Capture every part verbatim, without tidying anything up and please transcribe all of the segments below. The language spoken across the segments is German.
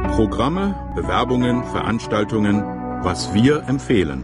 Programme, Bewerbungen, Veranstaltungen, was wir empfehlen.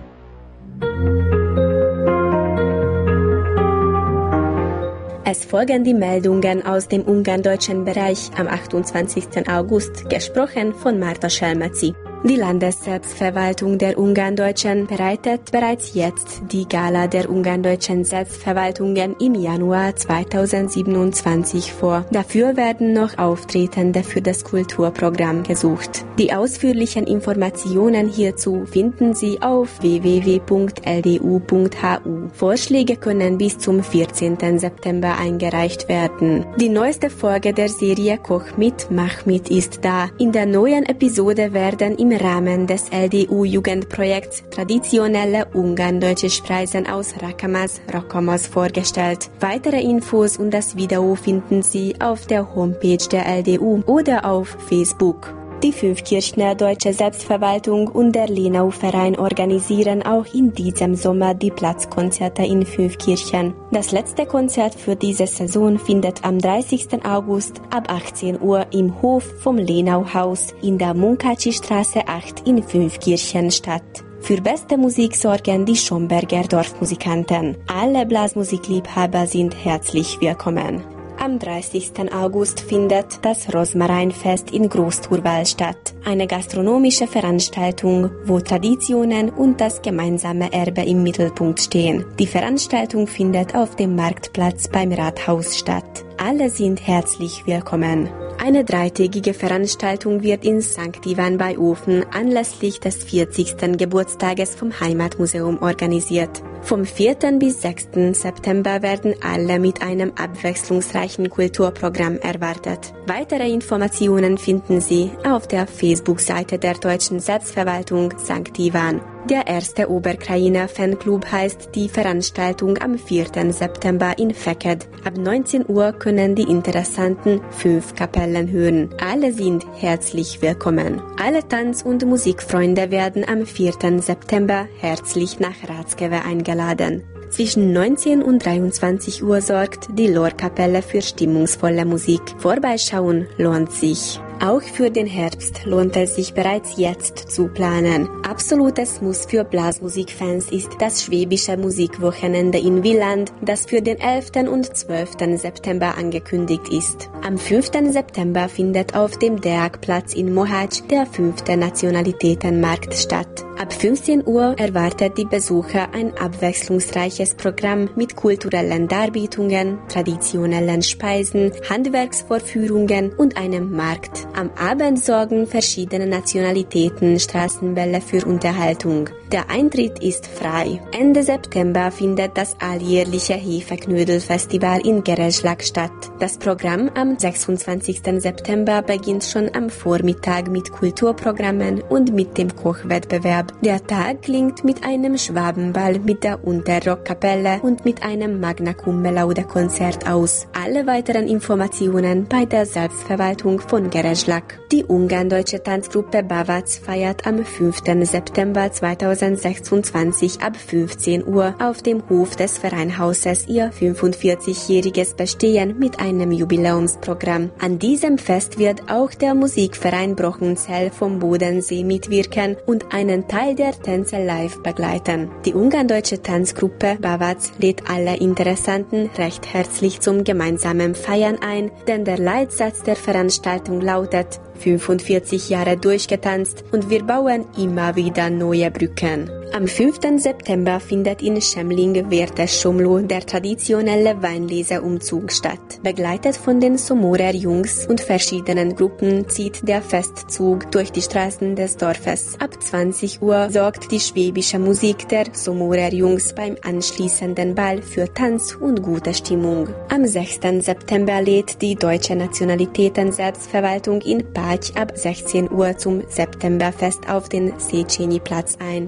Es folgen die Meldungen aus dem ungarndeutschen Bereich am achtundzwanzigsten August, gesprochen von Marta Selmeci. Die Landesselbstverwaltung der Ungarndeutschen bereitet bereits jetzt die Gala der ungarndeutschen Selbstverwaltungen im Januar zweitausendsiebenundzwanzig vor. Dafür werden noch Auftretende für das Kulturprogramm gesucht. Die ausführlichen Informationen hierzu finden Sie auf w w w punkt l d u punkt h u. Vorschläge können bis zum vierzehnten September eingereicht werden. Die neueste Folge der Serie Koch mit, Mach mit ist da. In der neuen Episode werden im Rahmen des L D U-Jugendprojekts traditionelle ungarndeutsche Speisen aus Rakamas, Rakamas vorgestellt. Weitere Infos und das Video finden Sie auf der Homepage der L D U oder auf Facebook. Die Fünfkirchner Deutsche Selbstverwaltung und der Lenau-Verein organisieren auch in diesem Sommer die Platzkonzerte in Fünfkirchen. Das letzte Konzert für diese Saison findet am dreißigsten August ab achtzehn Uhr im Hof vom Lenau-Haus in der Munkacsy-Straße acht in Fünfkirchen statt. Für beste Musik sorgen die Schomberger Dorfmusikanten. Alle Blasmusikliebhaber sind herzlich willkommen. Am dreißigsten August findet das Rosmarinfest in Großturwal statt. Eine gastronomische Veranstaltung, wo Traditionen und das gemeinsame Erbe im Mittelpunkt stehen. Die Veranstaltung findet auf dem Marktplatz beim Rathaus statt. Alle sind herzlich willkommen. Eine dreitägige Veranstaltung wird in Sankt Ivan bei Ofen anlässlich des vierzigsten Geburtstages vom Heimatmuseum organisiert. Vom vierten bis sechsten September werden alle mit einem abwechslungsreichen Kulturprogramm erwartet. Weitere Informationen finden Sie auf der Facebook-Seite der Deutschen Selbstverwaltung Sankt Ivan. Der erste Oberkrainer Fanclub heißt die Veranstaltung am vierten September in Feked. Ab neunzehn Uhr können die Interessanten fünf Kapellen hören. Alle sind herzlich willkommen. Alle Tanz- und Musikfreunde werden am vierten September herzlich nach Ratskewe eingeladen. Zwischen neunzehn und dreiundzwanzig Uhr sorgt die Lorkapelle für stimmungsvolle Musik. Vorbeischauen lohnt sich. Auch für den Herbst lohnt es sich bereits jetzt zu planen. Absolutes Muss für Blasmusikfans ist das Schwäbische Musikwochenende in Wieland, das für den elften und zwölften September angekündigt ist. Am fünften September findet auf dem Deák-Platz in Mohács der fünfte Nationalitätenmarkt statt. Ab fünfzehn Uhr erwartet die Besucher ein abwechslungsreiches Programm mit kulturellen Darbietungen, traditionellen Speisen, Handwerksvorführungen und einem Markt. Am Abend sorgen verschiedene Nationalitäten Straßenbälle für Unterhaltung. Der Eintritt ist frei. Ende September findet das alljährliche Hefeknödel-Festival in Gerezslak statt. Das Programm am sechsundzwanzigsten September beginnt schon am Vormittag mit Kulturprogrammen und mit dem Kochwettbewerb. Der Tag klingt mit einem Schwabenball mit der Unterrockkapelle und mit einem Magna Cum Laude Konzert aus. Alle weiteren Informationen bei der Selbstverwaltung von Gerezslak. Die ungarndeutsche Tanzgruppe Bavac feiert am fünften September zweitausendsechsundzwanzig ab fünfzehn Uhr auf dem Hof des Vereinhauses ihr fünfundvierzigjähriges Bestehen mit einem Jubiläumsprogramm. An diesem Fest wird auch der Musikverein Brochenzell vom Bodensee mitwirken und einen Teil der Tänze live begleiten. Die ungarndeutsche Tanzgruppe Bavac lädt alle Interessenten recht herzlich zum gemeinsamen Feiern ein, denn der Leitsatz der Veranstaltung lautet: fünfundvierzig Jahre durchgetanzt und wir bauen immer wieder neue Brücken. Am fünften September findet in Schemling Wertesschomlo der traditionelle Weinleseumzug statt. Begleitet von den Somorer Jungs und verschiedenen Gruppen zieht der Festzug durch die Straßen des Dorfes. Ab zwanzig Uhr sorgt die schwäbische Musik der Somorer Jungs beim anschließenden Ball für Tanz und gute Stimmung. Am sechsten September lädt die Deutsche Nationalitäten-Selbstverwaltung in Pács ab sechzehn Uhr zum Septemberfest auf den Széchenyi Platz ein. Die Besucher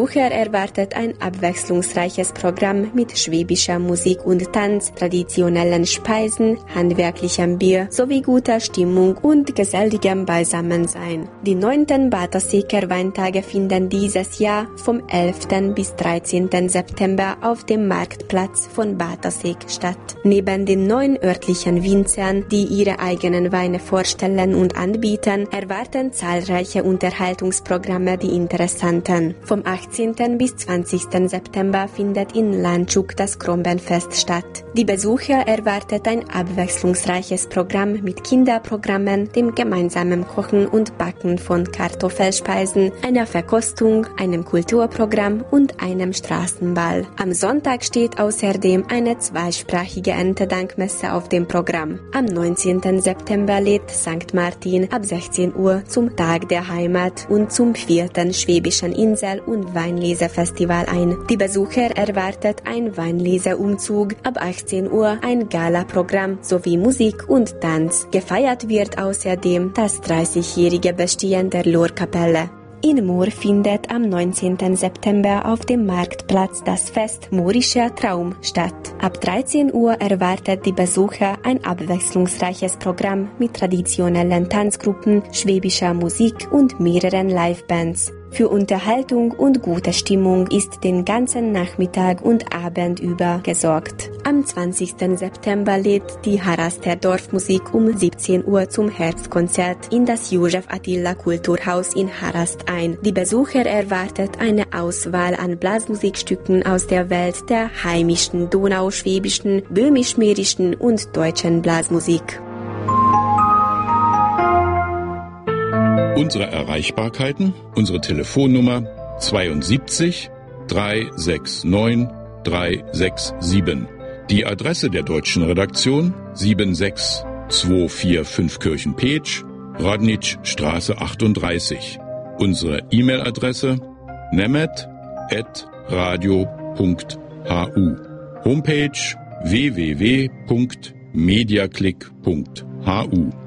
Besucher erwartet ein abwechslungsreiches Programm mit schwäbischer Musik und Tanz, traditionellen Speisen, handwerklichem Bier sowie guter Stimmung und geselligem Beisammensein. Die neunten Baterseker Weintage finden dieses Jahr vom elften bis dreizehnten September auf dem Marktplatz von Batersek statt. Neben den neun örtlichen Winzern, die ihre eigenen Weine vorstellen und anbieten, erwarten zahlreiche Unterhaltungsprogramme die Interessanten. Vom achtzehnten bis zwanzigsten September findet in Landschuk das Krombenfest statt. Die Besucher erwartet ein abwechslungsreiches Programm mit Kinderprogrammen, dem gemeinsamen Kochen und Backen von Kartoffelspeisen, einer Verkostung, einem Kulturprogramm und einem Straßenball. Am Sonntag steht außerdem eine zweisprachige Erntedankmesse auf dem Programm. Am neunzehnten September lädt Sankt Martin ab sechzehn Uhr zum Tag der Heimat und zum vierten Schwäbischen Insel- und Weinlesefestival ein. Die Besucher erwartet ein Weinleseumzug, ab achtzehn Uhr ein Gala-Programm sowie Musik und Tanz. Gefeiert wird außerdem das dreißigjährige Bestehen der Lohrkapelle. In Mur findet am neunzehnten September auf dem Marktplatz das Fest Murischer Traum statt. Ab dreizehn Uhr erwartet die Besucher ein abwechslungsreiches Programm mit traditionellen Tanzgruppen, schwäbischer Musik und mehreren Livebands. Für Unterhaltung und gute Stimmung ist den ganzen Nachmittag und Abend über gesorgt. Am zwanzigsten September lädt die Haraster Dorfmusik um siebzehn Uhr zum Herbstkonzert in das Josef Attila Kulturhaus in Harast ein. Die Besucher erwartet eine Auswahl an Blasmusikstücken aus der Welt der heimischen, donauschwäbischen, böhmisch-mährischen und deutschen Blasmusik. Unsere Erreichbarkeiten, unsere Telefonnummer zweiundsiebzig dreihundertneunundsechzig dreihundertsiebenundsechzig. Die Adresse der deutschen Redaktion sieben sechs zwei vier fünf Kirchenpeetsch, Radnitzstraße achtunddreißig. Unsere E-Mail-Adresse nemet at radio punkt hu. Homepage w w w punkt mediaclick punkt hu.